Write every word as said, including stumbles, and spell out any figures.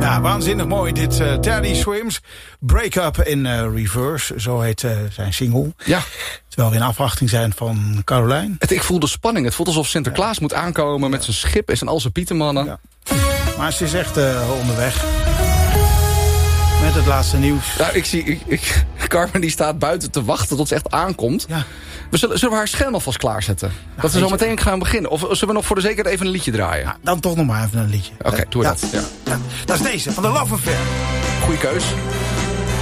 Ja, waanzinnig mooi dit uh, Teddy Swims. Break Up in uh, Reverse, zo heet uh, zijn single. Ja. Terwijl we in afwachting zijn van Caroline. Het, ik voel de spanning. Het voelt alsof Sinterklaas ja. moet aankomen met zijn schip en zijn al zijn pietermannen. Ja. Maar ze is echt uh, onderweg. Met het laatste nieuws. Nou, ik zie... Ik, ik, Carmen die staat buiten te wachten tot ze echt aankomt. Ja. We zullen, zullen we haar scherm alvast klaarzetten? Ja, dat we zo meteen gaan beginnen. Of zullen we nog voor de zekerheid even een liedje draaien? Ja, dan toch nog maar even een liedje. Oké, okay, doe ja. dat. Ja. Ja. Dat is deze, van de Love Affair. Goeie keus.